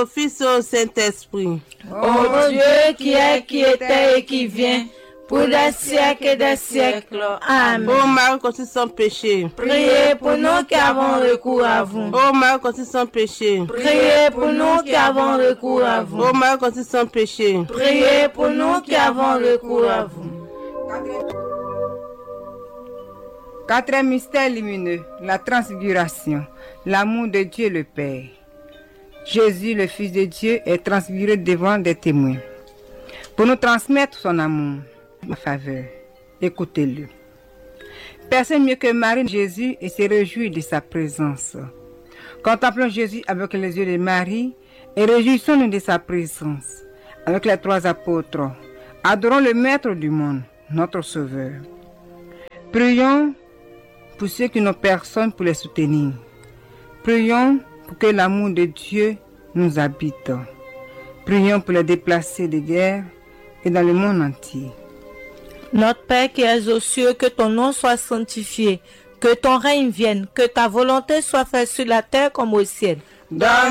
au Fils et au Saint-Esprit. Ô Dieu qui est, qui était et qui vient, pour des siècles et des siècles. Amen. Ô Marie conçue sans péché. Priez pour nous qui avons recours à vous. Ô Marie conçue sans péché. Priez pour nous qui avons recours à vous. Ô Marie conçue sans péché. Priez pour nous qui avons recours à vous. Quatrième mystère lumineux, la transfiguration, l'amour de Dieu le Père. Jésus, le Fils de Dieu, est transfiguré devant des témoins pour nous transmettre son amour en faveur. Écoutez-le. Personne mieux que Marie, Jésus, et se réjouit de sa présence. Contemplons Jésus avec les yeux de Marie et réjouissons-nous de sa présence avec les trois apôtres. Adorons le Maître du monde, notre Sauveur. Prions pour ceux qui n'ont personne pour les soutenir. Prions pour que l'amour de Dieu nous habite. Prions pour les déplacés de guerre et dans le monde entier. Notre Père qui es aux cieux, que ton nom soit sanctifié, que ton règne vienne, que ta volonté soit faite sur la terre comme au ciel. Donne